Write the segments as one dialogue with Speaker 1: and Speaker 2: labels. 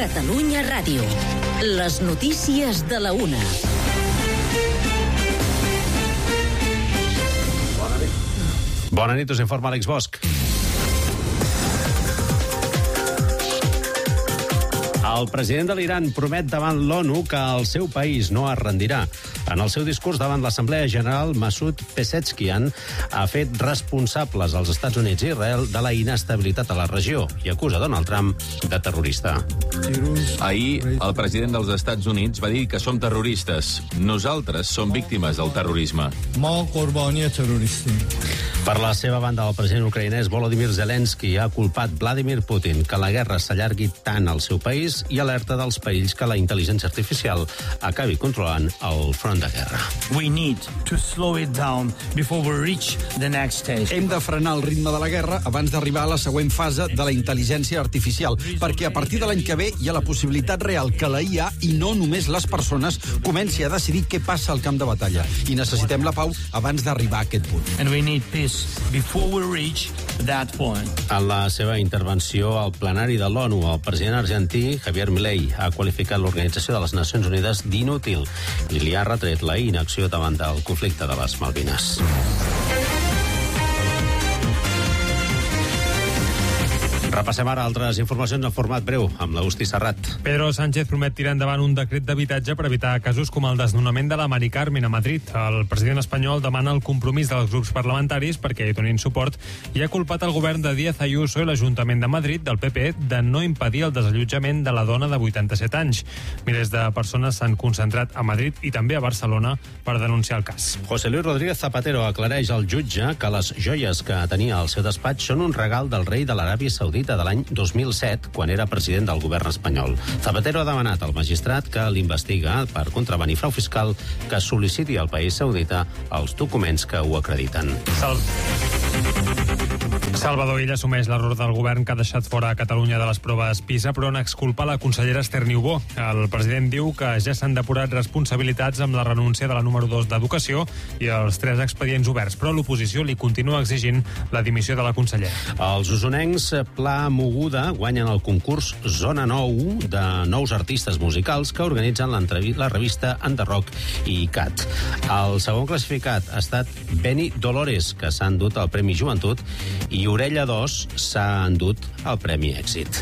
Speaker 1: Catalunya Ràdio. Les notícies de la 1.
Speaker 2: Bona nit, us informa Àlex Bosch. El president de l'Iran promet davant l'ONU que el seu país no es rendirà. En el seu discurs davant l'Assemblea General, Masoud Pezeshkian ha fet responsables als Estats Units i Israel de la inestabilitat a la regió i acusa Donald Trump de terrorista.
Speaker 3: Ahir, el president dels Estats Units va dir que som terroristes. Nosaltres som víctimes del terrorisme.
Speaker 2: Per la seva banda, el president ucraïnès Volodymyr Zelensky ha culpat Vladimir Putin que la guerra s'allargui tant al seu país i alerta dels perills que la intel·ligència artificial acabi controlant el front de guerra.
Speaker 4: We need to slow it down before we reach the next stage.
Speaker 5: Hem de frenar el ritme de la guerra abans d'arribar a la següent fase de la intel·ligència artificial, perquè a partir de l'any que ve hi ha la possibilitat real que la IA, i no només les persones, comenci a decidir què passa al camp de batalla. I necessitem la pau abans d'arribar a aquest punt.
Speaker 4: And we need peace before we reach that point.
Speaker 2: En la seva intervenció al plenari de l'ONU, el president argentí, Javier Milei, ha qualificat l'Organització de les Nacions Unides d'inútil i li ha retret la inacció davant del conflicte de les Malvines. Repassem ara altres informacions en format breu amb l'Agustí Serrat.
Speaker 6: Pedro Sánchez promet tirar endavant un decret d'habitatge per evitar casos com el desnonament de la Mari Carmen a Madrid. El president espanyol demana el compromís dels grups parlamentaris perquè hi donin suport i ha culpat el govern de Díaz Ayuso i l'Ajuntament de Madrid, del PP, de no impedir el desallotjament de la dona de 87 anys. Milers de persones s'han concentrat a Madrid i també a Barcelona per denunciar el cas.
Speaker 2: José Luis Rodríguez Zapatero aclareix al jutge que les joies que tenia al seu despatx són un regal del rei de l'Aràbia Saudita de l'any 2007, quan era president del govern espanyol. Zapatero ha demanat al magistrat que l'investiga per contraban i frau fiscal que sol·liciti al país saudita els documents que ho acrediten.
Speaker 6: Salvador Illa assumeix l'error del govern que ha deixat fora a Catalunya de les proves PISA, però n'exculpa la consellera Esther Niubó. El president diu que ja s'han depurat responsabilitats amb la renúncia de la número 2 d'Educació i els 3 expedients oberts, però l'oposició li continua exigint la dimissió de la consellera.
Speaker 2: Els usonencs Pla Moguda guanyen el concurs Zona 9 de nous artistes musicals que organitzen la revista Enderrock i Cat. El segon classificat ha estat Beni Dolores, que s'ha endut el Premi Joventut, i Orella 2 s'ha endut el Premi Èxit.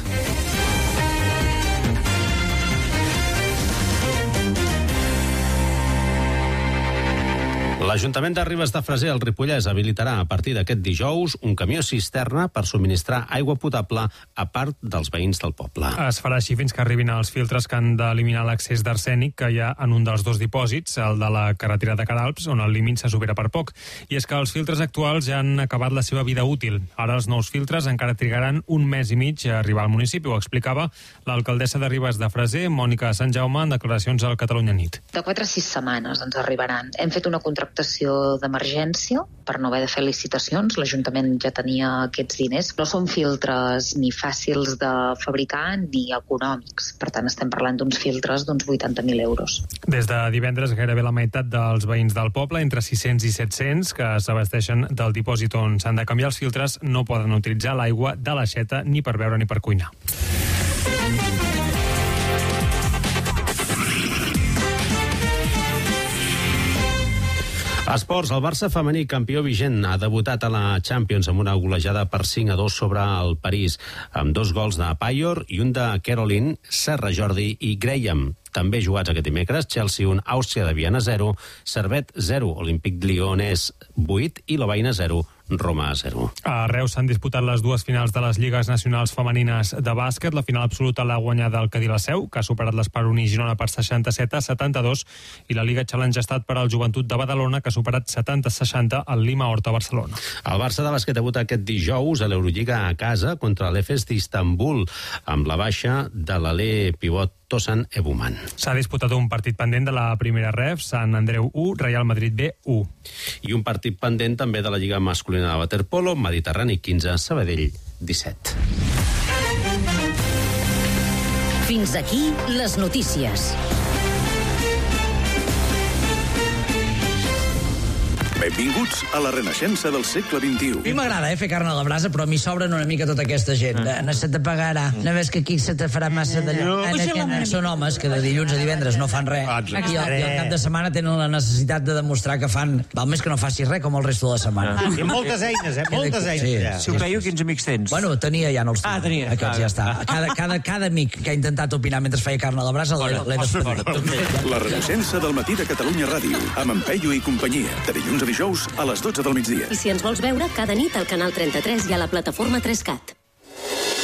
Speaker 2: L'Ajuntament de Ribes de Freser, al Ripollès, habilitarà a partir d'aquest dijous un camió cisterna per subministrar aigua potable a part dels veïns del poble.
Speaker 6: Es farà així fins que arribin els filtres que han d'eliminar l'accés d'arsènic que hi ha en un dels 2 dipòsits, el de la carretera de Caralps, on el límit se supera per poc. I és que els filtres actuals ja han acabat la seva vida útil. Ara els nous filtres encara trigaran un mes i mig a arribar al municipi, ho explicava l'alcaldessa de Ribes de Freser, Mònica Sant Jaume, en declaracions al Catalunya Nit.
Speaker 7: De 4 a 6 setmanes ens arribaran. Hem fet una contractació d'emergència per no haver de fer licitacions. L'Ajuntament ja tenia aquests diners. No són filtres ni fàcils de fabricar ni econòmics. Per tant, estem parlant d'uns filtres d'uns 80.000 euros.
Speaker 6: Des de divendres, gairebé la meitat dels veïns del poble, entre 600 i 700, que s'abasteixen del dipòsit on s'han de canviar els filtres, no poden utilitzar l'aigua de l'aixeta ni per beure ni per cuinar.
Speaker 2: Esports, el Barça femení, campió vigent, ha debutat a la Champions amb una golejada per 5-2 sobre el París, amb 2 gols de Payor i un de Caroline, Serra Jordi i Graham. També jugats aquest dimecres, Chelsea 1, Àustria de Viena 0, Servette 0, Olímpic Lyonnès 8 i Lovaina 0, Roma 0.
Speaker 6: A Reus s'han disputat les 2 finals de les Lligues Nacionals Femenines de bàsquet. La final absoluta l'ha guanyada el Cadí la Seu, que ha superat l'Esperoní Girona per 67-72, i la Lliga Challenge ha estat per al Joventut de Badalona, que ha superat 70-60 al Lima Horta Barcelona.
Speaker 2: El Barça de bàsquet debuta aquest dijous a l'Eurolliga a casa contra l'Efes d'Istanbul, amb la baixa de l'alè pivot Tosan Ebuman.
Speaker 6: S'ha disputat un partit pendent de la primera ref, Sant Andreu 1, Real Madrid B 1.
Speaker 2: I un partit pendent també de la Lliga masculina de waterpolo, Mediterrani 15, Sabadell 17.
Speaker 1: Fins aquí les notícies.
Speaker 8: Benvinguts a la renaixença del segle XXI.
Speaker 9: A mi m'agrada fer carn a la brasa, però a mi sobren una mica tota aquesta gent. No se te pagarà. No ves que aquí se te farà massa d'allò. Són homes que de dilluns a divendres no fan res. I al cap de setmana tenen la necessitat de demostrar que fan... Val més que no facis res com el resto de la setmana.
Speaker 10: I moltes eines, Moltes eines.
Speaker 9: Si ho veieu, quins amics tens? Bueno, tenia ja, no els tenia.
Speaker 10: Tenia.
Speaker 9: Aquests ja està. Cada amic que ha intentat opinar mentre feia carn a la brasa l'he despedit.
Speaker 8: La renaixença del matí de Catalunya Ràdio, amb en Peyu i companyia, de dilluns a dijous a les 12 del migdia.
Speaker 1: I si ens vols veure, cada nit al canal 33 i a la plataforma 3CAT.